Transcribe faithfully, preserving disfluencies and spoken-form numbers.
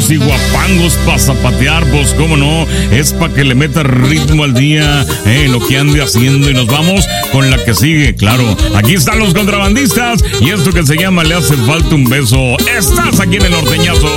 guapos y guapangos para zapatear, pues cómo no, es para que le meta ritmo al día, eh, lo que ande haciendo, y nos vamos con la que sigue, claro. Aquí están los contrabandistas y esto que se llama Le hace falta un beso. Estás aquí en el norteñazo.